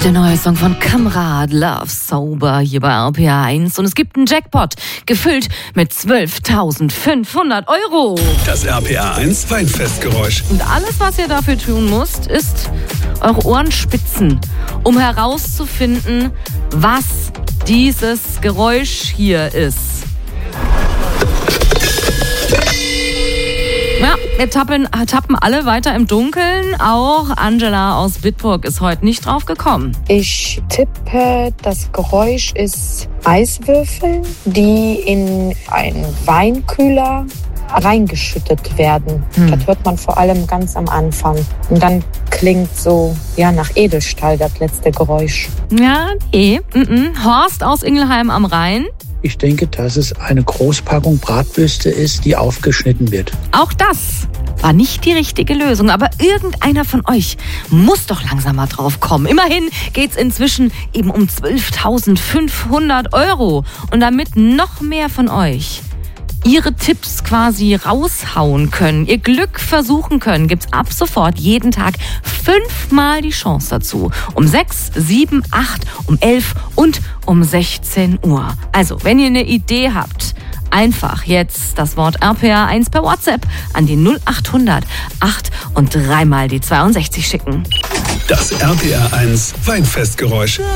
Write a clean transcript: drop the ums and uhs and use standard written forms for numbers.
Der neue Song von Kamrad, Love Sober, hier bei RPA 1. Und es gibt einen Jackpot, gefüllt mit 12.500 €. Das RPA 1 Weinfestgeräusch. Und alles, was ihr dafür tun müsst, ist eure Ohren spitzen, um herauszufinden, was dieses Geräusch hier ist. Ja, wir tappen alle weiter im Dunkeln. Auch Angela aus Bitburg ist heute nicht drauf gekommen. Ich tippe, das Geräusch ist Eiswürfel, die in einen Weinkühler reingeschüttet werden. Das hört man vor allem ganz am Anfang. Und dann klingt so nach Edelstahl das letzte Geräusch. Ja, Horst aus Ingelheim am Rhein. Ich denke, dass es eine Großpackung Bratwürste ist, die aufgeschnitten wird. Auch das war nicht die richtige Lösung, aber irgendeiner von euch muss doch langsam mal drauf kommen. Immerhin geht's inzwischen eben um 12.500 €. Und damit noch mehr von euch ihre Tipps quasi raushauen können, ihr Glück versuchen können, gibt's ab sofort jeden Tag 5-mal die Chance dazu. Um 6, 7, 8, um 11 und um 16 Uhr. Also, wenn ihr eine Idee habt, einfach jetzt das Wort RPA 1 per WhatsApp an die 0800 8 und 3-mal die 62 schicken. Das RPA 1 Weinfestgeräusch.